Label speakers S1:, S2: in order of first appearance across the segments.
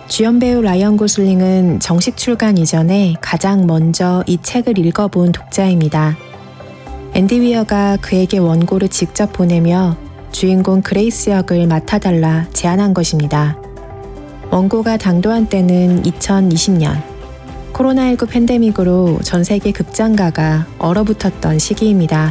S1: 주연 배우 라이언 고슬링은 정식 출간 이전에 가장 먼저 이 책을 읽어본 독자입니다. 앤디 위어가 그에게 원고를 직접 보내며 주인공 그레이스 역을 맡아달라 제안한 것입니다. 원고가 당도한 때는 2020년, 코로나19 팬데믹으로 전 세계 극장가가 얼어붙었던 시기입니다.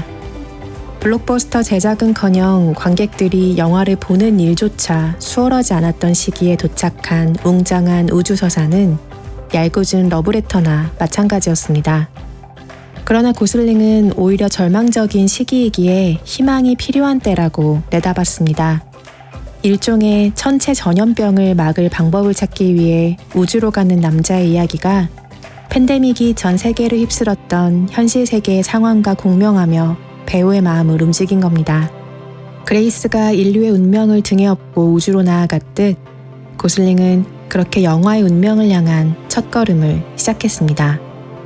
S1: 블록버스터 제작은커녕 관객들이 영화를 보는 일조차 수월하지 않았던 시기에 도착한 웅장한 우주서사는 얄궂은 러브레터나 마찬가지였습니다. 그러나 고슬링은 오히려 절망적인 시기이기에 희망이 필요한 때라고 내다봤습니다. 일종의 천체 전염병을 막을 방법을 찾기 위해 우주로 가는 남자의 이야기가 팬데믹이 전 세계를 휩쓸었던 현실 세계의 상황과 공명하며 배우의 마음을 움직인 겁니다. 그레이스가 인류의 운명을 등에 업고 우주로 나아갔듯 고슬링은 그렇게 영화의 운명을 향한 첫걸음을 시작했습니다.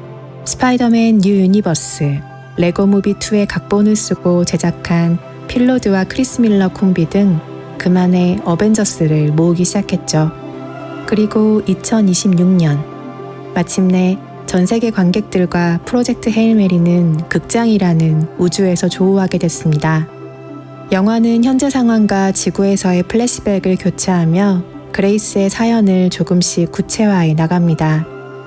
S1: 스파이더맨 뉴 유니버스, 레고 무비 2의 각본을 쓰고 제작한 필로드와 크리스 밀러 콤비 등 그만의 어벤져스를 모으기 시작했죠. 그리고 2026년 마침내 전 세계 관객들과 프로젝트 헤일 메리는 극장이라는 우주에서 조우하게 됐습니다. 영화는 현재 상황과 지구에서의 플래시백을 교차하며 그레이스의 사연을 조금씩 구체화해 나갑니다.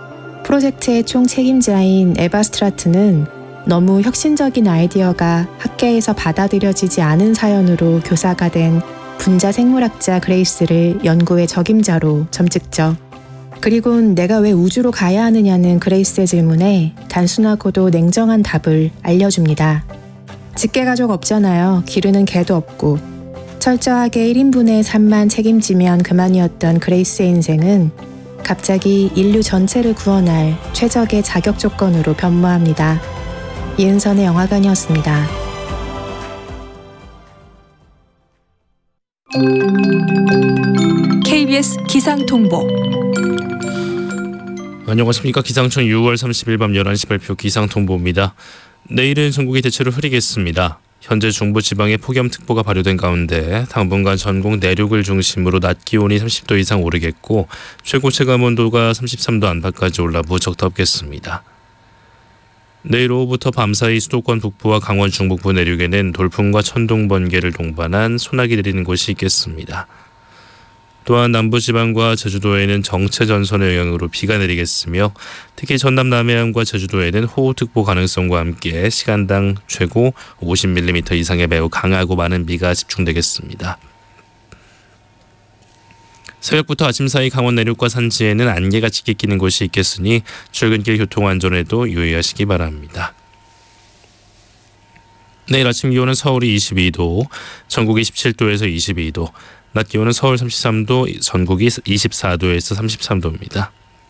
S1: 프로젝트의 총 책임자인 에바 스트라트는 너무 혁신적인 아이디어가 학계에서 받아들여지지 않은 사연으로 교사가 된 분자 생물학자 그레이스를 연구의 적임자로 점찍죠. 그리곤 내가 왜 우주로 가야 하느냐는 그레이스의 질문에 단순하고도 냉정한 답을 알려줍니다. 직계가족 없잖아요. 기르는 개도 없고. 철저하게 1인분의 삶만 책임지면 그만이었던 그레이스의 인생은 갑자기 인류 전체를 구원할 최적의 자격 조건으로 변모합니다. 이은선의 영화관이었습니다.
S2: KBS 기상통보.
S3: 안녕하십니까. 기상청 6월 30일 밤 11시 발표 기상통보입니다. 내일은 전국이 대체로 흐리겠습니다. 현재 중부지방에 폭염특보가 발효된 가운데 당분간 전국 내륙을 중심으로 낮 기온이 30도 이상 오르겠고 최고 체감온도가 33도 안팎까지 올라 무척 덥겠습니다. 내일 오후부터 밤사이 수도권 북부와 강원 중북부 내륙에는 돌풍과 천둥, 번개를 동반한 소나기 내리는 곳이 있겠습니다. 또한 남부지방과 제주도에는 정체전선의 영향으로 비가 내리겠으며 특히 전남 남해안과 제주도에는 호우특보 가능성과 함께 시간당 최고 50mm 이상의 매우 강하고 많은 비가 집중되겠습니다. 새벽부터 아침 사이 강원 내륙과 산지에는 안개가 짙게 끼는 곳이 있겠으니 출근길 교통안전에도 유의하시기 바랍니다. 내일 아침 기온은 서울이 22도, 전국이 17도에서 22도, 낮 기온은 서울 33도, 전국이 24도에서 33도입니다.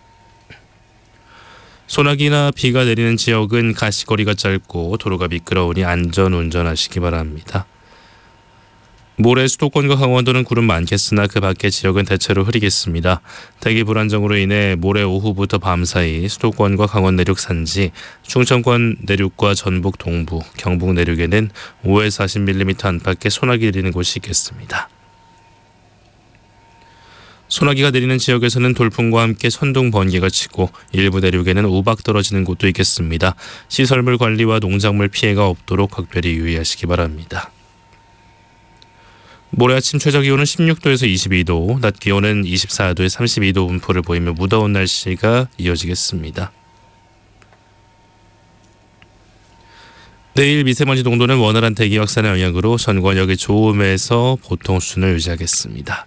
S3: 소나기나 비가 내리는 지역은 가시거리가 짧고 도로가 미끄러우니 안전 운전하시기 바랍니다. 모레 수도권과 강원도는 구름 많겠으나 그 밖의 지역은 대체로 흐리겠습니다. 대기 불안정으로 인해 모레 오후부터 밤사이 수도권과 강원 내륙 산지, 충청권 내륙과 전북 동부, 경북 내륙에는 5에서 40mm 안팎의 소나기 내리는 곳이 있겠습니다. 소나기가 내리는 지역에서는 돌풍과 함께 천둥, 번개가 치고 일부 내륙에는 우박 떨어지는 곳도 있겠습니다. 시설물 관리와 농작물 피해가 없도록 각별히 유의하시기 바랍니다. 모레 아침 최저기온은 16도에서 22도, 낮 기온은 24도에 32도 분포를 보이며 무더운 날씨가 이어지겠습니다. 내일 미세먼지 농도는 원활한 대기 확산의 영향으로 전 권역이 좋음에서 보통 수준을 유지하겠습니다.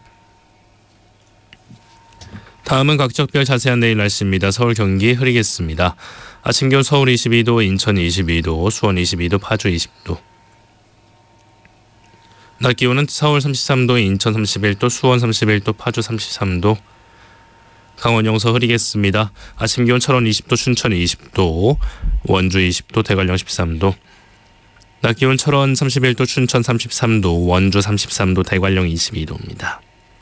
S3: 다음은 각 지역별 자세한 내일 날씨입니다. 서울, 경기 흐리겠습니다. 아침 기온 서울 22도, 인천 22도, 수원 22도, 파주 20도. 낮 기온은 서울 33도, 인천 31도, 수원 31도, 파주 33도. 강원 영서 흐리겠습니다. 아침 기온 철원 20도, 춘천 20도, 원주 20도, 대관령 13도. 낮 기온 철원 31도, 춘천 33도, 원주 33도, 대관령 22도입니다.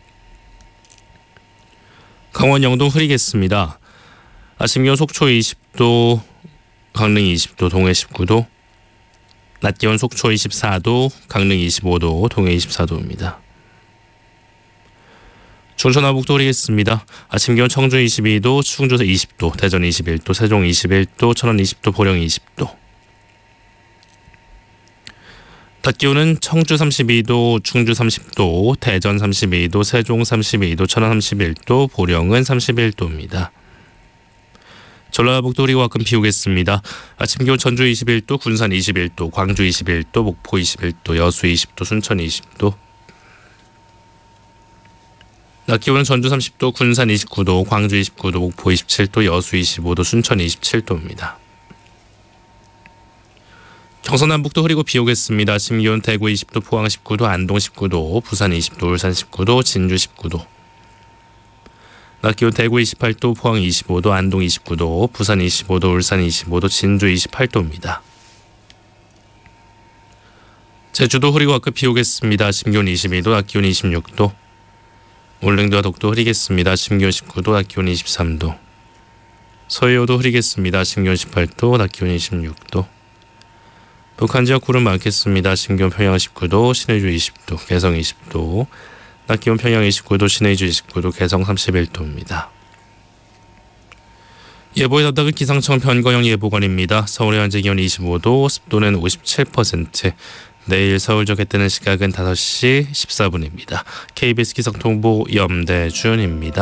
S3: 강원 영동 흐리겠습니다. 아침 기온 속초 20도, 강릉 20도, 동해 19도. 낮 기온 속초 24도, 강릉 25도, 동해 24도입니다. 충청남북도 흐리겠습니다. 아침 기온 청주 22도, 충주 20도, 대전 21도, 세종 21도, 천안 20도, 보령 20도. 낮 기온은 청주 32도, 충주 30도, 대전 32도, 세종 32도, 천안 31도, 보령은 31도입니다. 전라북도 흐리고 가끔 비 오겠습니다. 아침 기온 전주 21도, 군산 21도, 광주 21도, 목포 21도, 여수 20도, 순천 20도. 낮 기온은 전주 30도, 군산 29도, 광주 29도, 목포 27도, 여수 25도, 순천 27도입니다. 경서남북도 흐리고 비 오겠습니다. 아침 기온 대구 20도, 포항 19도, 안동 19도, 부산 20도, 울산 19도, 진주 19도. 낮 기온 대구 28도, 포항 25도, 안동 29도, 부산 25도, 울산 25도, 진주 28도입니다. 제주도 흐리고 가끔 비 오겠습니다. 아침 기온 22도, 낮 기온 26도. 울릉도와 독도 흐리겠습니다. 아침 기온 19도, 낮 기온 23도. 서해오도 흐리겠습니다. 아침 기온 18도, 낮 기온 26도. 북한 지역 구름 많겠습니다. 아침 기온 평양 19도, 신의주 20도, 개성 20도. 낮 기온 평양 29도, 신의주 29도, 개성 31도입니다. 예보의 답답은 기상청 변거영 예보관입니다. 서울의 현재 기온 25도, 습도는 57%. 내일 서울 적해 뜨는 시각은 5시 14분입니다. KBS 기상통보 염대준입니다.